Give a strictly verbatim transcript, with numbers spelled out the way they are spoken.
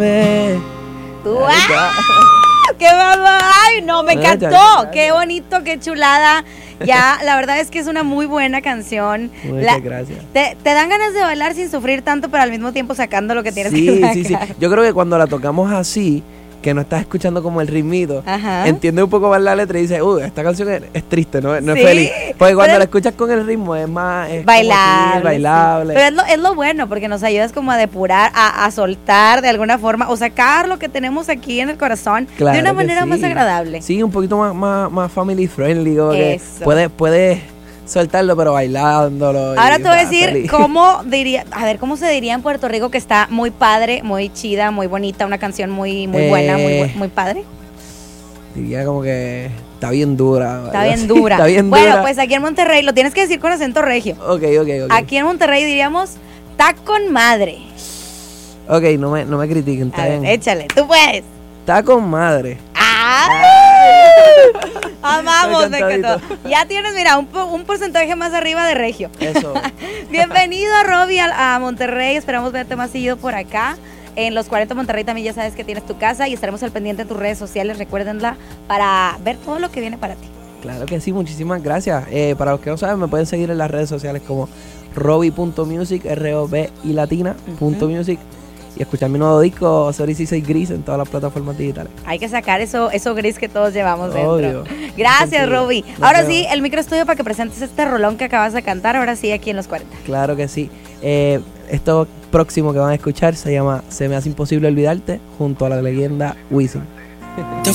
Tú, ¡ah! ¡Qué mamá! ¡Ay, no! Me encantó. ¡Qué bonito, qué chulada! Ya, la verdad es que es una muy buena canción. Muchas la, gracias. Te, te dan ganas de bailar sin sufrir tanto, pero al mismo tiempo sacando lo que tienes sí, que sacar. Sí, sí, sí. Yo creo que cuando la tocamos así, que no estás escuchando como el ritmito, Ajá. entiendes un poco más la letra y dices, uy, esta canción es, es triste, no, no sí, es feliz. Porque cuando pero la escuchas con el ritmo es más es bailable. Así, bailable. Sí. Pero es lo, es lo bueno, porque nos ayudas como a depurar, a, a soltar de alguna forma, o sacar lo que tenemos aquí en el corazón claro de una manera sí. más agradable. Sí, un poquito más, más, más family friendly, como Eso. que puedes, puedes soltarlo pero bailándolo. Ahora te voy a y, decir feliz. cómo diría, a ver, cómo se diría en Puerto Rico, que está muy padre, muy chida, muy bonita, una canción muy, muy eh, buena, muy, muy padre. Diría como que está bien dura. Está bien dura. Está bien bueno, dura. pues aquí en Monterrey, lo tienes que decir con acento regio. Ok, ok, ok. Aquí en Monterrey diríamos, está con madre. Ok, no me, no me critiquen, está A ver, bien. échale, tú puedes. Está con madre. ¡Ah! Amamos, me encantó. Ya tienes, mira, un, un porcentaje más arriba de regio. Eso. Bienvenido, Robbie, a, a Monterrey. Esperamos verte más seguido por acá. En los cuarenta Monterrey también ya sabes que tienes tu casa y estaremos al pendiente de tus redes sociales, recuérdenla, para ver todo lo que viene para ti. Claro que sí, muchísimas gracias. Eh, para los que no saben, me pueden seguir en las redes sociales como robbie punto music, R O B I latina punto Uh-huh. music, y escuchar mi nuevo disco, Sorry Si Soy Gris, en todas las plataformas digitales. Hay que sacar eso, eso gris que todos llevamos dentro. Obvio. Gracias, Contigo. Robbie. Nos Ahora vemos. sí, el micro estudio para que presentes este rolón que acabas de cantar, ahora sí, aquí en los cuarenta. Claro que sí. Eh, esto próximo que van a escuchar se llama Se Me Hace Imposible Olvidarte, junto a la leyenda Wisin.